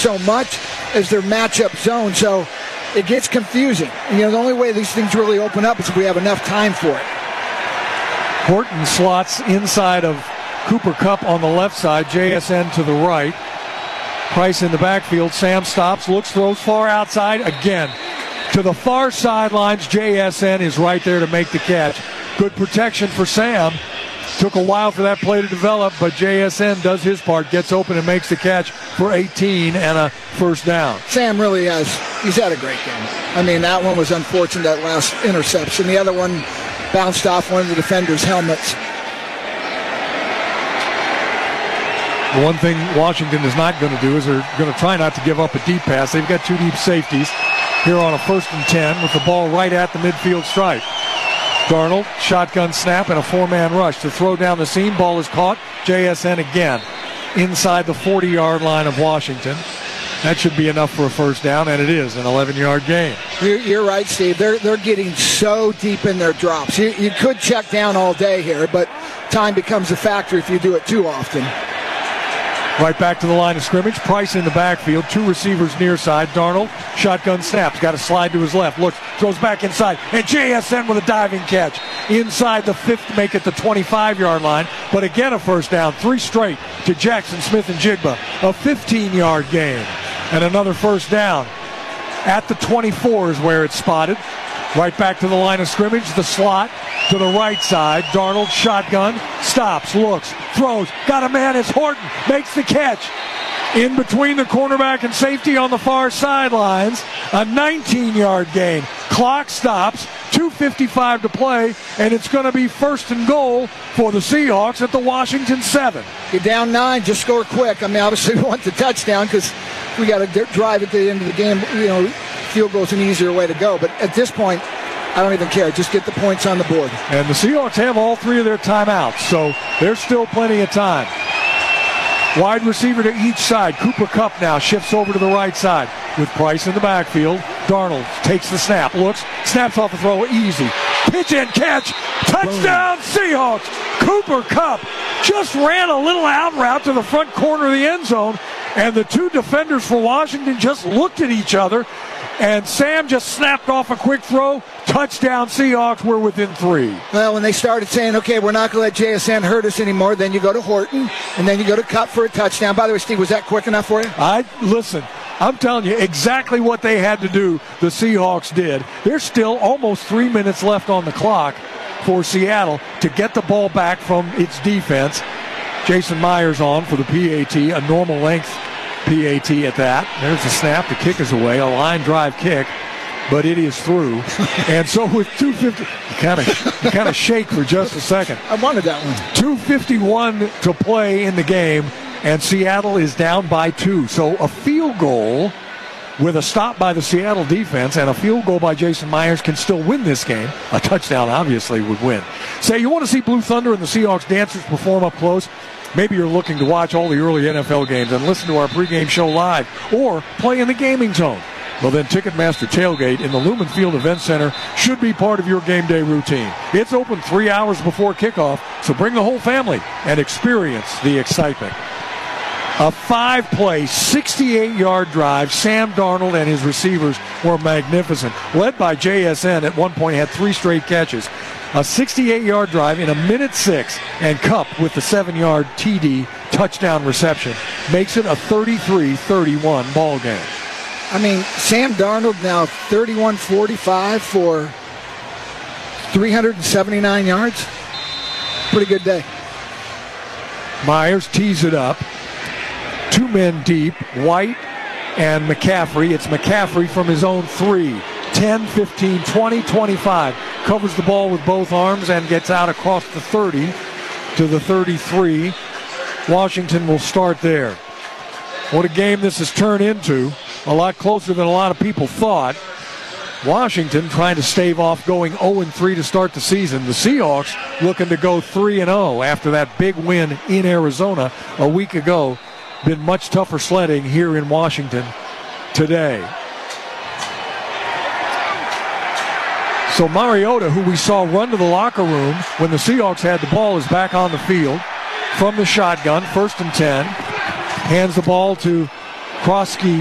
so much as their matchup zone, so it gets confusing. The only way these things really open up is if we have enough time for it. Horton slots inside of Cooper Kupp on the left side, JSN to the right. Price in the backfield. Sam stops, looks, throws far outside again. To the far sidelines, JSN is right there to make the catch. Good protection for Sam. Took a while for that play to develop, but JSN does his part, gets open and makes the catch for 18 and a first down. Sam really he's had a great game. That one was unfortunate, that last interception. The other one bounced off one of the defenders' helmets. The one thing Washington is not going to do is they're going to try not to give up a deep pass. They've got two deep safeties here on a 1st and 10 with the ball right at the midfield stripe. Darnold, shotgun snap and a 4-man rush to throw down the seam. Ball is caught. JSN again inside the 40-yard line of Washington. That should be enough for a first down, and it is an 11-yard gain. You're right, Steve. They're getting so deep in their drops. You could check down all day here, but time becomes a factor if you do it too often. Right back to the line of scrimmage. Price in the backfield. Two receivers near side. Darnold, shotgun snaps. Got to slide to his left. Looks, throws back inside. And JSN with a diving catch. Inside the 5th, make it the 25-yard line. But again, a first down. 3 straight to Jackson Smith-Njigba. A 15-yard gain. And another first down. At the 24 is where it's spotted. Right back to the line of scrimmage. The slot to the right side. Darnold, shotgun, stops, looks, throws, got a man. It's Horton, makes the catch. In between the cornerback and safety on the far sidelines. A 19-yard gain. Clock stops. 2:55 to play, and it's going to be 1st and goal for the Seahawks at the Washington 7. You're down 9, just score quick. Obviously we want the touchdown because we got to drive at the end of the game. Field goal is an easier way to go, but at this point, I don't even care. Just get the points on the board. And the Seahawks have all 3 of their timeouts, so there's still plenty of time. Wide receiver to each side. Cooper Kupp now shifts over to the right side with Price in the backfield. Darnold takes the snap, looks, snaps off the throw, easy. Pitch and catch, touchdown Seahawks. Cooper Kupp just ran a little out route to the front corner of the end zone, and the 2 defenders for Washington just looked at each other, and Sam just snapped off a quick throw. Touchdown Seahawks. We're within 3. Well, when they started saying, okay, we're not going to let JSN hurt us anymore, then you go to Horton, and then you go to Kupp for a touchdown. By the way, Steve, was that quick enough for you? Listen, I'm telling you exactly what they had to do, the Seahawks did. There's still almost 3 minutes left on the clock for Seattle to get the ball back from its defense. Jason Myers on for the PAT, a normal length PAT at that. There's the snap. The kick is away. A line drive kick, but it is through. And so with 2:50, you kind of shake for just a second. I wanted that one. 2:51 to play in the game, and Seattle is down by 2. So a field goal with a stop by the Seattle defense and a field goal by Jason Myers can still win this game. A touchdown obviously would win. Say you want to see Blue Thunder and the Seahawks dancers perform up close? Maybe you're looking to watch all the early NFL games and listen to our pregame show live or play in the gaming zone. Well, then Ticketmaster Tailgate in the Lumen Field Event Center should be part of your game day routine. It's open 3 hours before kickoff, so bring the whole family and experience the excitement. A 5-play, 68-yard drive. Sam Darnold and his receivers were magnificent. Led by JSN at one point, had 3 straight catches. A 68-yard drive in 1:06, and Kupp with the 7-yard TD touchdown reception makes it a 33-31 ball game. Sam Darnold now 31-45 for 379 yards. Pretty good day. Myers tees it up. 2 men deep, White and McCaffrey. It's McCaffrey from his own 3. 10, 15, 20, 25. Covers the ball with both arms and gets out across the 30 to the 33. Washington will start there. What a game this has turned into. A lot closer than a lot of people thought. Washington trying to stave off going 0-3 to start the season. The Seahawks looking to go 3-0 after that big win in Arizona a week ago. Been much tougher sledding here in Washington today. So Mariota, who we saw run to the locker room when the Seahawks had the ball, is back on the field from the shotgun, 1st and 10. Hands the ball to Kroski